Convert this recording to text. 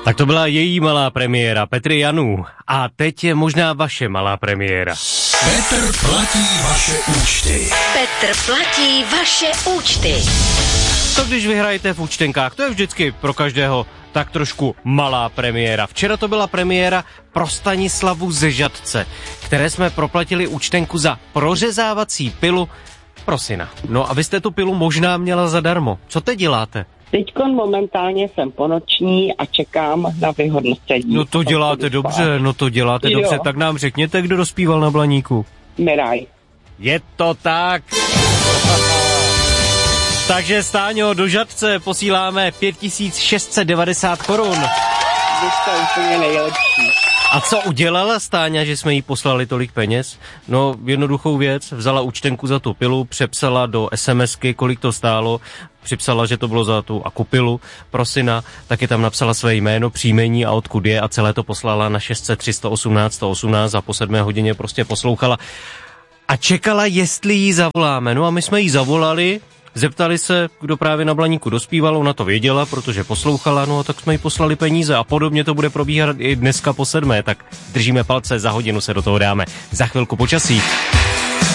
Tak to byla její malá premiéra, Petry Janů. A teď je možná vaše malá premiéra. Petr platí vaše účty. Petr platí vaše účty. To když vyhrajete v účtenkách, to je vždycky pro každého tak trošku malá premiéra. Včera to byla premiéra pro Stanislavu ze Žatce, které jsme proplatili účtenku za prořezávací pilu pro syna. No a vy jste tu pilu možná měla zadarmo. Co teď děláte? Teďkon momentálně jsem po noční a čekám na vyhodnocení. No to děláte dobře, dobře. Tak nám řekněte, kdo dospíval na Blaníku. Miraj. Je to tak. Takže Stáňo, do Žatce posíláme 5690 korun. Vy jste úplně nejlepší. A co udělala Stáňa, že jsme jí poslali tolik peněz? No, jednoduchou věc, vzala účtenku za tu pilu, přepsala do SMSky, kolik to stálo, připsala, že to bylo za tu akupilu pro syna, taky tam napsala své jméno, příjmení a odkud je a celé to poslala na 603 118 118 a po 7 hodině prostě poslouchala a čekala, jestli jí zavoláme. No a my jsme jí zavolali, zeptali se, kdo právě na Blaníku dospíval, ona to věděla, protože poslouchala, no a tak jsme jí poslali peníze a podobně to bude probíhat i dneska po 7, tak držíme palce, za hodinu se do toho dáme. Za chvilku počasí.